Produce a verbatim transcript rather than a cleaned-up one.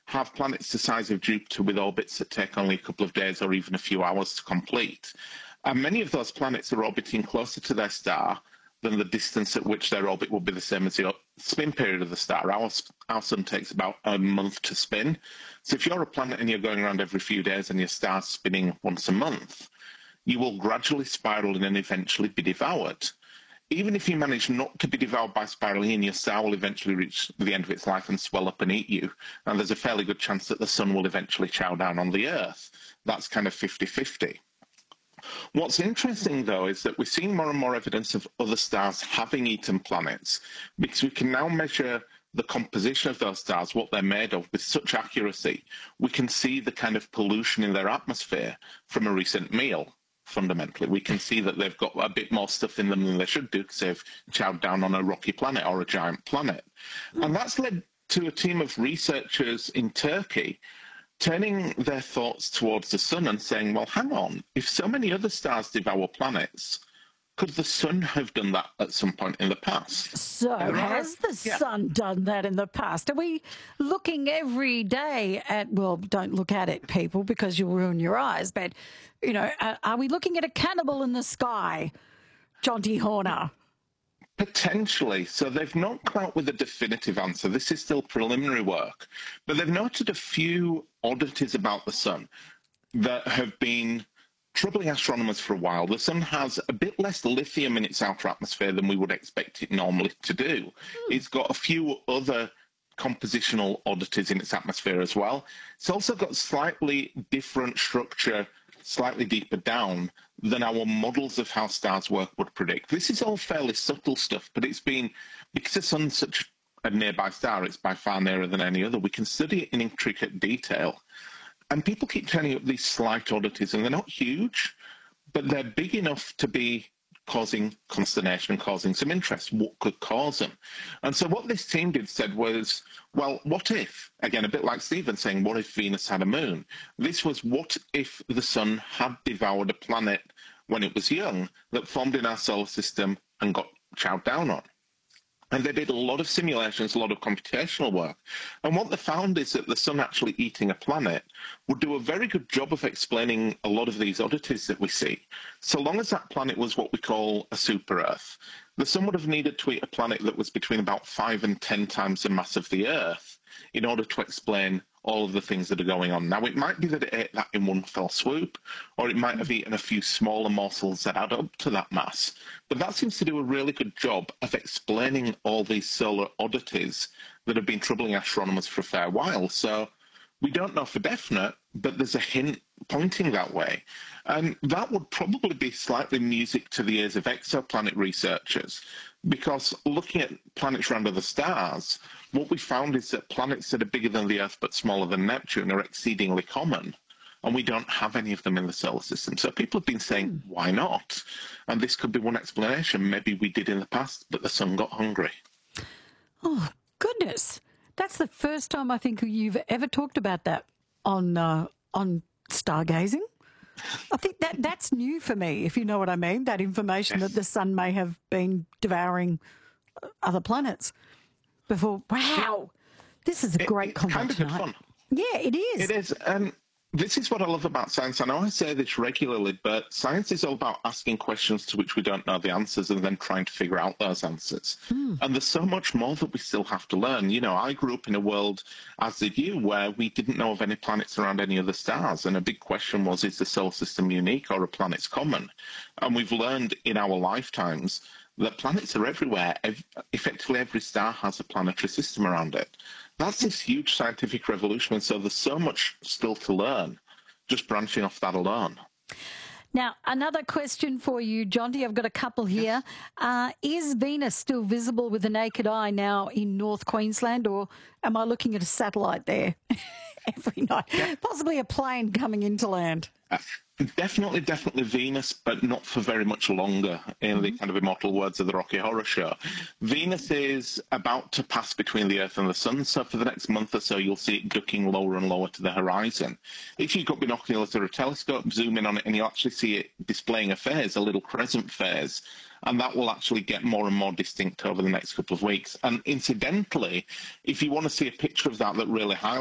have planets the size of Jupiter with orbits that take only a couple of days or even a few hours to complete. And many of those planets are orbiting closer to their star than the distance at which their orbit will be the same as the spin period of the star. Our, our sun takes about a month to spin. So if you're a planet and you're going around every few days and your star's spinning once a month, you will gradually spiral in and eventually be devoured. Even if you manage not to be devoured by spiraling in, your star will eventually reach the end of its life and swell up and eat you. And there's a fairly good chance that the sun will eventually chow down on the Earth. That's kind of fifty fifty. What's interesting, though, is that we're seeing more and more evidence of other stars having eaten planets, because we can now measure the composition of those stars, what they're made of, with such accuracy. We can see the kind of pollution in their atmosphere from a recent meal, fundamentally. We can see that they've got a bit more stuff in them than they should do because they've chowed down on a rocky planet or a giant planet. And that's led to a team of researchers in Turkey turning their thoughts towards the sun and saying, well, hang on, if so many other stars devour planets, could the sun have done that at some point in the past? So has the yeah. sun done that in the past? Are we looking every day at, well, don't look at it, people, because you'll ruin your eyes, but, you know, are, are we looking at a cannibal in the sky, Jonty Horner? Potentially. So they've not come out with a definitive answer. This is still preliminary work. But they've noted a few oddities about the sun that have been troubling astronomers for a while. The sun has a bit less lithium in its outer atmosphere than we would expect it normally to do. Mm. It's got a few other compositional oddities in its atmosphere as well. It's also got slightly different structure, slightly deeper down than our models of how stars work would predict. This is all fairly subtle stuff, but it's been, because the sun's such a nearby star, it's by far nearer than any other, we can study it in intricate detail. And people keep turning up these slight oddities, and they're not huge, but they're big enough to be causing consternation and causing some interest. What could cause them? And so what this team did said was, well, what if, again, a bit like Stephen saying, what if Venus had a moon? This was, what if the sun had devoured a planet when it was young that formed in our solar system and got chowed down on? And they did a lot of simulations, a lot of computational work. And what they found is that the sun actually eating a planet would do a very good job of explaining a lot of these oddities that we see. So long as that planet was what we call a super-Earth, the sun would have needed to eat a planet that was between about five and ten times the mass of the Earth in order to explain all of the things that are going on. Now, it might be that it ate that in one fell swoop, or it might have eaten a few smaller morsels that add up to that mass. But that seems to do a really good job of explaining all these solar oddities that have been troubling astronomers for a fair while. So we don't know for definite, but there's a hint pointing that way. And that would probably be slightly music to the ears of exoplanet researchers, because looking at planets around other stars, what we found is that planets that are bigger than the Earth but smaller than Neptune are exceedingly common, and we don't have any of them in the solar system. So people have been saying, why not? And this could be one explanation. Maybe we did in the past, but the sun got hungry. Oh, goodness. That's the first time I think you've ever talked about that on uh, on stargazing. I think that that's new for me, if you know what I mean, that information yes. that the sun may have been devouring other planets before. Wow, this is a great it, convo kind of tonight. Good fun. Yeah, it is. It is. Um, this is what I love about science. I know I say this regularly, but science is all about asking questions to which we don't know the answers and then trying to figure out those answers. Mm. And there's so much more that we still have to learn. You know, I grew up in a world, as did you, where we didn't know of any planets around any other stars. And a big question was, is the solar system unique or are planets common? And we've learned in our lifetimes that planets are everywhere. Ev- effectively, every star has a planetary system around it. That's this huge scientific revolution, and so there's so much still to learn, just branching off that alone. Now, another question for you, Jonty. I've got a couple here. Uh, is Venus still visible with the naked eye now in North Queensland, or am I looking at a satellite there every night? Yeah. Possibly a plane coming into land. Uh, definitely, definitely Venus, but not for very much longer, in mm-hmm. the kind of immortal words of the Rocky Horror Show. Venus is about to pass between the Earth and the Sun, so for the next month or so, you'll see it ducking lower and lower to the horizon. If you've got binoculars or a telescope, zoom in on it, and you'll actually see it displaying a phase, a little crescent phase, and that will actually get more and more distinct over the next couple of weeks. And incidentally, if you want to see a picture of that that really highlights